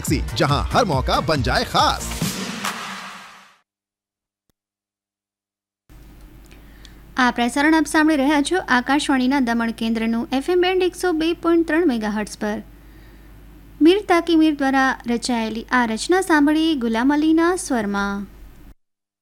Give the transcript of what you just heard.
Galaxy, जहां हर मौका बन जाए खास। આ પ્રસારણ આપ સાંભળી રહ્યા છો આકાશવાણીના દમણ કેન્દ્રનું FM બેન્ડ 102.3 મેગાહર્ટ્ઝ પર. મીર તાકી મીર દ્વારા રચાયેલી આ રચના સાંભળી ગુલામ અલીના સ્વરમાં.